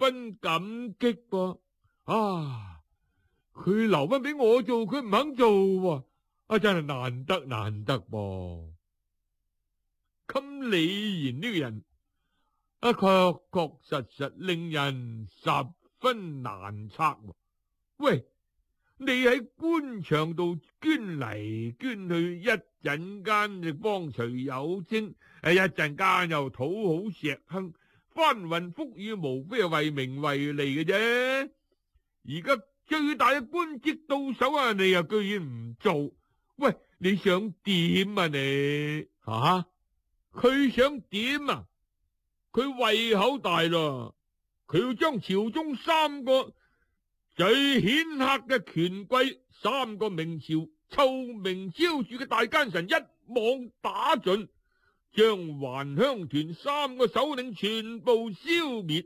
分感激噃。佢留翻俾我做，佢唔肯做喎，真係難得難得噃。襟李賢呢個人，確確實實令人十分難測。喂，你喺官場度捐嚟捐去，一陣間就幫徐有貞，一陣間又討好石亨，翻雲覆雨，無非係為名為利嘅啫。而家最大嘅官職到手啊，你又居然唔做，喂，你想點啊你？佢想點啊？佢胃口大咯，佢要將朝中三個最顯赫嘅權貴，三個明朝臭名昭著嘅大奸臣一網打盡，將還鄉團三個首領全部消滅。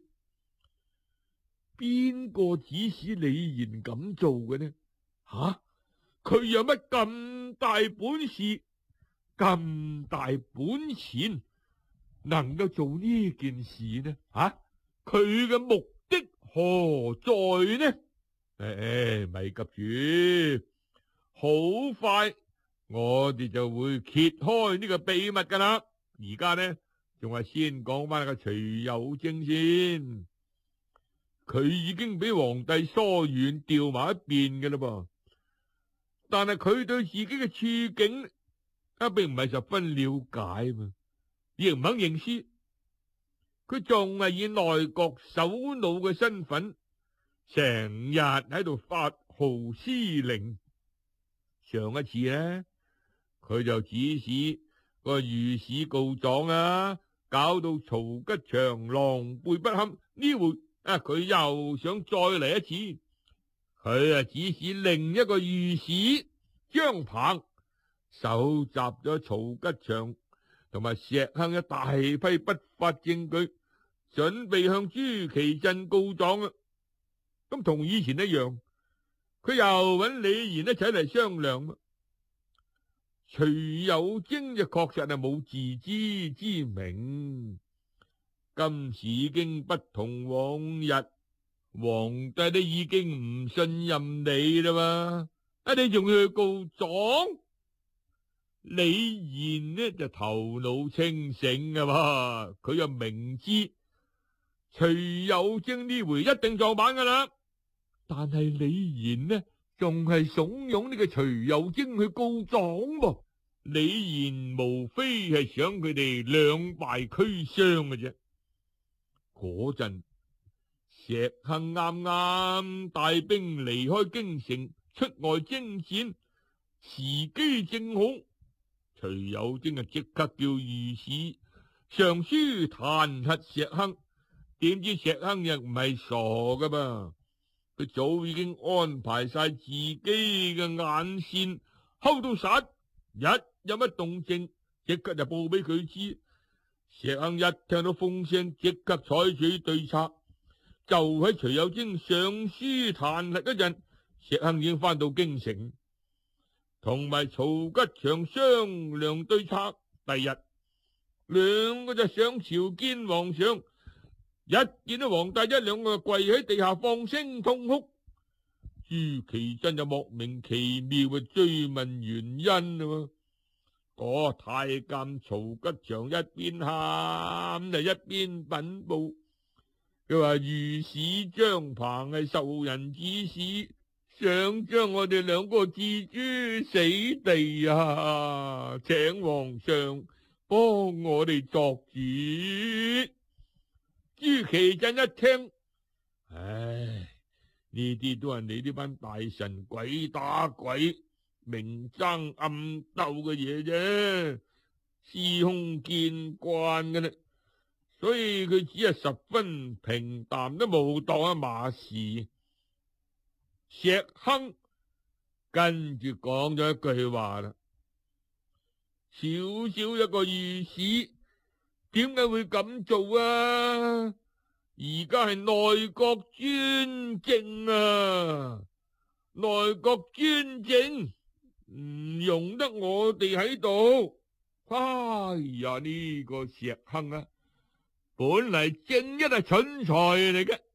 邊個指使李賢咁做嘅呢？佢有乜咁大本事、咁大本錢，能夠做呢件事呢？佢嘅目的何在呢？咪急住，好快我哋就會揭開呢個秘密噶啦。而家呢，仲係先講翻個徐有貞先。佢已經俾皇帝疏遠調埋一邊嘅啦噃，但係佢對自己嘅處境並唔係十分了解嘛，亦唔肯認輸。佢仲係以內閣首腦嘅身份，成日喺度發號施令。上一次呢，佢就指使個御史告狀搞到曹吉祥狼狽不堪。呢回佢又想再嚟一次，佢指使另一個御史張鵬搜集咗曹吉祥同埋石亨一大批不法證據，準備向朱祁鎮告狀。咁同以前一樣，佢又揾李賢一齊嚟商量。徐有貞就確實係冇自知之明。今時已經不同往日，皇帝都已經唔信任你啦嘛，你仲要去告狀？李賢呢就頭腦清醒噶嘛，佢又明知徐有貞呢回一定撞板噶啦，但係李賢呢仲係慫恿呢個徐有貞去告狀噃。李賢無非係想佢哋兩敗俱傷嘅啫。嗰陣石亨啱啱帶兵離開京城出外征戰，時機正好。徐有貞即刻叫御史上書彈劾石亨，點知石亨又唔係傻噶噃，佢早已經安排晒自己嘅眼線，睺到實，一有乜動靜即刻就報俾佢知。石亨一聽到風聲，即刻採取對策。就喺徐有貞上書彈劾嗰陣，石亨已經翻到京城，同埋曹吉祥商量對策。第日兩個就上朝見皇上，一見到皇帝一兩個跪喺地下放聲痛哭。朱祁鎮就莫名其妙嘅追問原因啦。太監曹吉祥一邊喊就一邊稟報，佢話御史張鵬係受人指使，想將我哋兩個置諸死地啊！請皇上幫我哋作主。朱祁鎮一聽，呢啲都係你呢班大臣鬼打鬼、明爭暗鬥嘅嘢啫，司空見慣嘅啦，所以佢只係十分平淡，都冇當一碼事。石亨跟住講咗一句話啦：少少一個御史，點解會咁做啊？而家係內閣專政啊，內閣專政。唔容得我哋喺度。呢個石亨本嚟正一係蠢材嚟嘅，